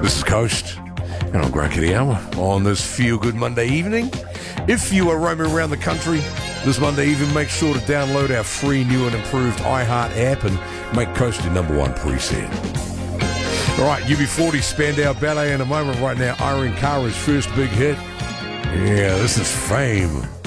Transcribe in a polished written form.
This is Coast, and I'm Grant Kittyama on this Feel Good Monday evening. If you are roaming around the country this Monday evening, make sure to download our free, new and improved iHeart app and make Coast your number one preset. All right, UB40 Spandau Ballet in a moment. Right now, Irene Cara's first big hit. Yeah, this is Fame.